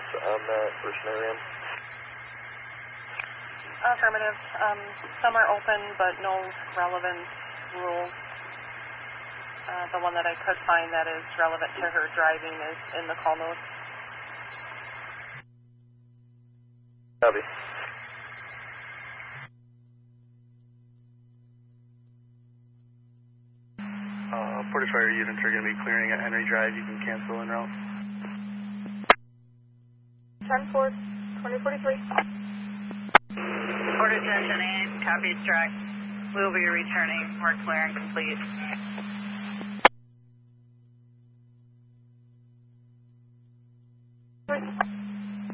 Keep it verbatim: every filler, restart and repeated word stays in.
on that for Snarium? Affirmative. Um, some are open, but no relevant rules. Uh, the one that I could find that is relevant to her driving is in the call notes. Copy. Uh, forty-fire units are going to be clearing at Henry Drive. You can cancel en route. ten four, twenty forty-three. Order attention eight, copy track. We will be returning. We're clear and complete.